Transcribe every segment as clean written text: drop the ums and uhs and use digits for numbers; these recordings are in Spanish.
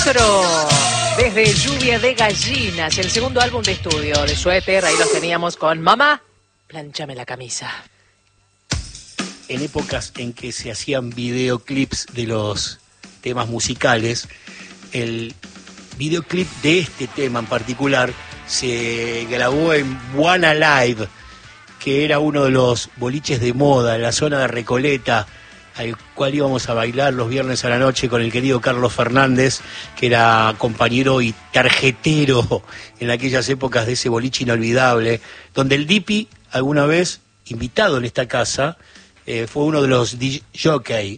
Desde Lluvia de Gallinas, el segundo álbum de estudio de Suéter, ahí los teníamos con Mamá, plánchame la camisa. En épocas en que se hacían videoclips de los temas musicales, el videoclip de este tema en particular se grabó en One Alive, que era uno de los boliches de moda en la zona de Recoleta, al cual íbamos a bailar los viernes a la noche con el querido Carlos Fernández, que era compañero y tarjetero en aquellas épocas de ese boliche inolvidable, donde el Dipi, alguna vez invitado en esta casa, fue uno de los jockey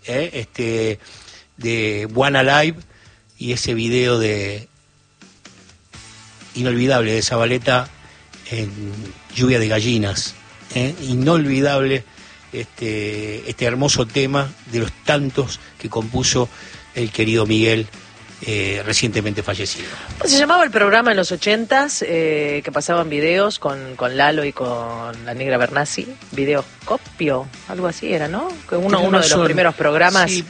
de One Alive, y ese video de inolvidable de Zabaleta en Lluvia de Gallinas, inolvidable. Este hermoso tema de los tantos que compuso el querido Miguel, recientemente fallecido. Se llamaba el programa en los 80s, que pasaban videos con Lalo y con la Negra Bernasi, Videoscopio, algo así era, ¿no? Uno de los primeros programas, sí.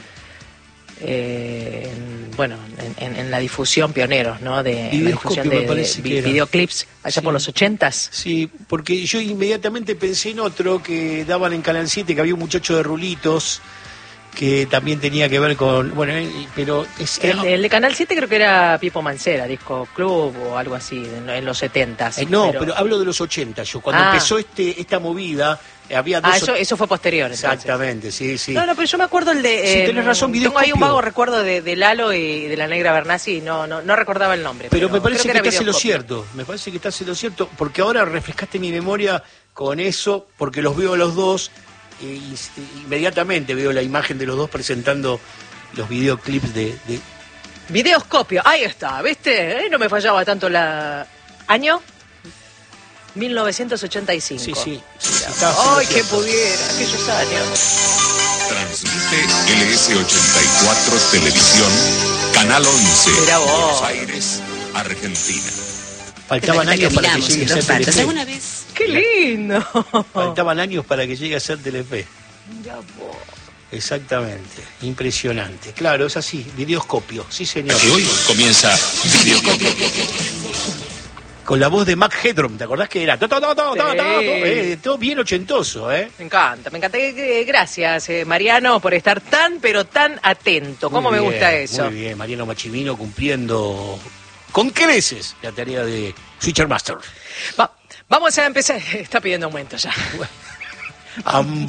En la difusión, pioneros, ¿no? De la difusión de videoclips allá por los 80s. Sí, porque yo inmediatamente pensé en otro que daban en Canal 7, que había un muchacho de rulitos que también tenía que ver con... pero... El de Canal 7 creo que era Pipo Mancera, Disco Club o algo así, en los 70s. Pero hablo de los 80 yo. Cuando empezó esta movida, había dos... eso fue posterior, entonces. Exactamente, sí. No, pero yo me acuerdo el de... Sí, tenés razón, tengo ahí un vago recuerdo de Lalo y de la Negra Bernasi, no recordaba el nombre. Pero me parece que estás en lo cierto, porque ahora refrescaste mi memoria con eso, porque los veo a los dos... inmediatamente veo la imagen de los dos presentando los videoclips de... Videoscopio, ahí está, ¿viste? No me fallaba tanto ¿Año? 1985. Sí. ¡Ay, que pudiera! Aquellos años. Transmite LS84 Televisión, Canal 11, Buenos Aires, Argentina. Faltaban años para que llegue a ser Telefe. ¿Alguna vez? ¡Qué lindo! Faltaban años para que llegue a ser Telefe. Mira vos. Exactamente, impresionante. Claro, es así, Videoscopio, sí señor. Que hoy comienza Videoscopio. Con la voz de Mac Headroom, ¿te acordás que era? Todo bien ochentoso, ¿eh? Me encanta. Gracias, Mariano, por estar pero tan atento. ¿Cómo me gusta eso? Muy bien, Mariano Machimino cumpliendo con creces la tarea de Switcher Master. Vamos a empezar. Está pidiendo aumento ya.